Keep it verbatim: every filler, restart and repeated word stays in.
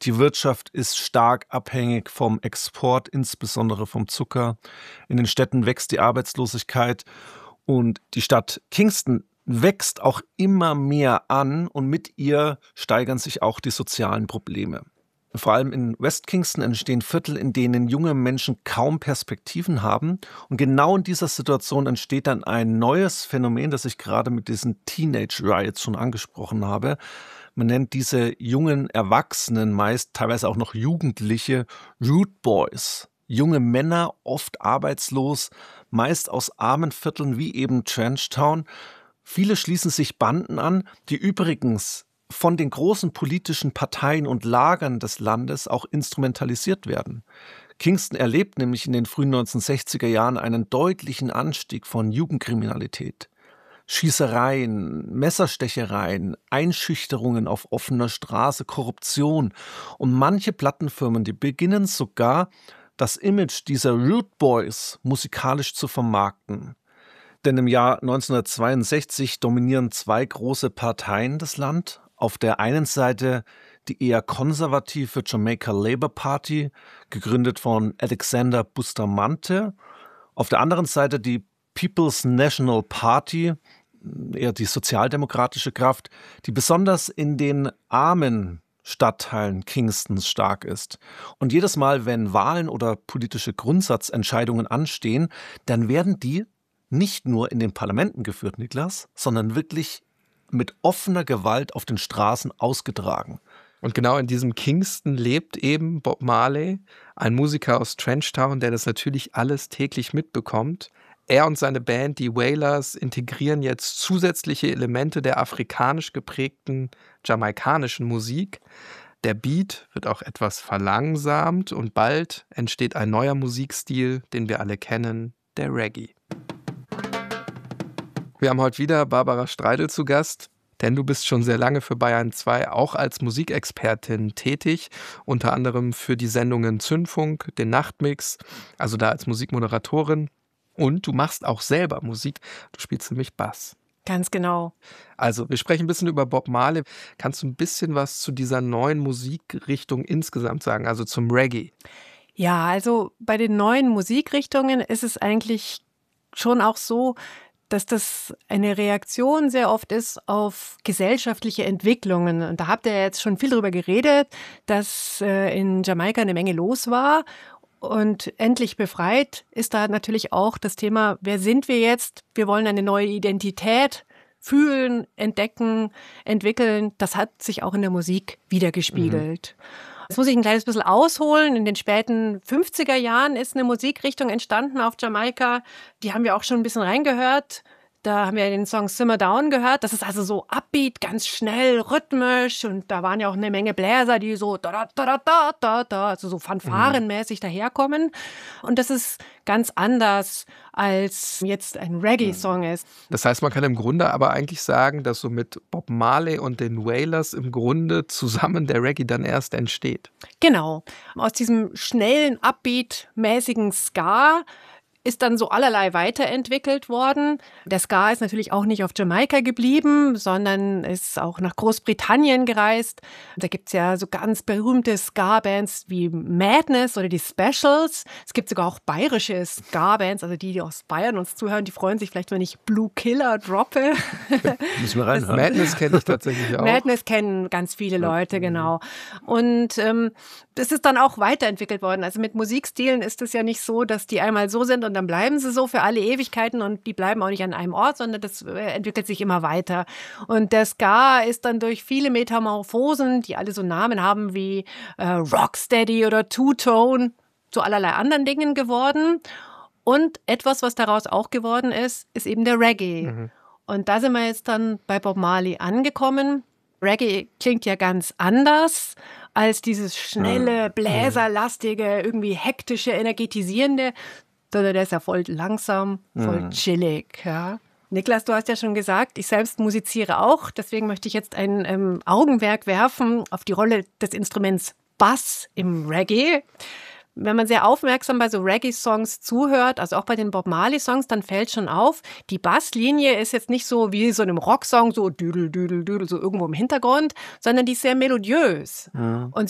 Die Wirtschaft ist stark abhängig vom Export, insbesondere vom Zucker. In den Städten wächst die Arbeitslosigkeit und die Stadt Kingston wächst auch immer mehr an und mit ihr steigern sich auch die sozialen Probleme. Vor allem in West Kingston entstehen Viertel, in denen junge Menschen kaum Perspektiven haben. Und genau in dieser Situation entsteht dann ein neues Phänomen, das ich gerade mit diesen Teenage Riots schon angesprochen habe. Man nennt diese jungen Erwachsenen, meist teilweise auch noch Jugendliche, Rude Boys. Junge Männer, oft arbeitslos, meist aus armen Vierteln wie eben Trenchtown. Viele schließen sich Banden an, die übrigens von den großen politischen Parteien und Lagern des Landes auch instrumentalisiert werden. Kingston erlebt nämlich in den frühen neunzehnhundertsechziger Jahren einen deutlichen Anstieg von Jugendkriminalität. Schießereien, Messerstechereien, Einschüchterungen auf offener Straße, Korruption. Und manche Plattenfirmen, die beginnen sogar, das Image dieser Rude Boys musikalisch zu vermarkten. Denn im Jahr neunzehnhundertzweiundsechzig dominieren zwei große Parteien das Land. Auf der einen Seite die eher konservative Jamaica Labour Party, gegründet von Alexander Bustamante. Auf der anderen Seite die People's National Party, eher die sozialdemokratische Kraft, die besonders in den armen Stadtteilen Kingstons stark ist. Und jedes Mal, wenn Wahlen oder politische Grundsatzentscheidungen anstehen, dann werden die nicht nur in den Parlamenten geführt, Niklas, sondern wirklich mit offener Gewalt auf den Straßen ausgetragen. Und genau in diesem Kingston lebt eben Bob Marley, ein Musiker aus Trenchtown, der das natürlich alles täglich mitbekommt. Er und seine Band, die Wailers, integrieren jetzt zusätzliche Elemente der afrikanisch geprägten jamaikanischen Musik. Der Beat wird auch etwas verlangsamt und bald entsteht ein neuer Musikstil, den wir alle kennen, der Reggae. Wir haben heute wieder Barbara Streidel zu Gast, denn du bist schon sehr lange für Bayern zwei auch als Musikexpertin tätig, unter anderem für die Sendungen Zündfunk, den Nachtmix, also da als Musikmoderatorin. Und du machst auch selber Musik, du spielst nämlich Bass. Ganz genau. Also wir sprechen ein bisschen über Bob Marley. Kannst du ein bisschen was zu dieser neuen Musikrichtung insgesamt sagen, also zum Reggae? Ja, also bei den neuen Musikrichtungen ist es eigentlich schon auch so, dass das eine Reaktion sehr oft ist auf gesellschaftliche Entwicklungen. Und da habt ihr jetzt schon viel drüber geredet, dass äh, in Jamaika eine Menge los war. Und endlich befreit ist da natürlich auch das Thema, wer sind wir jetzt? Wir wollen eine neue Identität fühlen, entdecken, entwickeln. Das hat sich auch in der Musik wiedergespiegelt. Mhm. Jetzt muss ich ein kleines bisschen ausholen. In den späten fünfziger Jahren ist eine Musikrichtung entstanden auf Jamaika. Die haben wir auch schon ein bisschen reingehört. Da haben wir den Song Simmer Down gehört. Das ist also so upbeat, ganz schnell, rhythmisch. Und da waren ja auch eine Menge Bläser, die so da da da da da da, also so fanfarenmäßig daherkommen. Und das ist ganz anders, als jetzt ein Reggae-Song ist. Das heißt, man kann im Grunde aber eigentlich sagen, dass so mit Bob Marley und den Wailers im Grunde zusammen der Reggae dann erst entsteht. Genau. Aus diesem schnellen, upbeat-mäßigen Ska ist dann so allerlei weiterentwickelt worden. Der Ska ist natürlich auch nicht auf Jamaika geblieben, sondern ist auch nach Großbritannien gereist. Da gibt's ja so ganz berühmte Ska-Bands wie Madness oder die Specials. Es gibt sogar auch bayerische Ska-Bands, also die, die aus Bayern uns zuhören, die freuen sich vielleicht, wenn ich Blue Killer droppe. Müssen wir reinhören. Madness kenne ich tatsächlich auch. Madness kennen ganz viele Leute, genau. Und ähm, das ist dann auch weiterentwickelt worden. Also mit Musikstilen ist es ja nicht so, dass die einmal so sind und dann bleiben sie so für alle Ewigkeiten und die bleiben auch nicht an einem Ort, sondern das entwickelt sich immer weiter. Und der Ska ist dann durch viele Metamorphosen, die alle so Namen haben wie äh, Rocksteady oder Two-Tone, zu allerlei anderen Dingen geworden. Und etwas, was daraus auch geworden ist, ist eben der Reggae. Mhm. Und da sind wir jetzt dann bei Bob Marley angekommen. Reggae klingt ja ganz anders als dieses schnelle, bläserlastige, irgendwie hektische, energetisierende. Der ist ja voll langsam, voll mhm. chillig. Ja. Niklas, du hast ja schon gesagt, ich selbst musiziere auch. Deswegen möchte ich jetzt ein ähm, Augenmerk werfen auf die Rolle des Instruments Bass im Reggae. Wenn man sehr aufmerksam bei so Reggae-Songs zuhört, also auch bei den Bob Marley-Songs, dann fällt schon auf, die Basslinie ist jetzt nicht so wie so einem Rocksong, so düdel, düdel, düdel, so irgendwo im Hintergrund, sondern die ist sehr melodiös. Ja. Und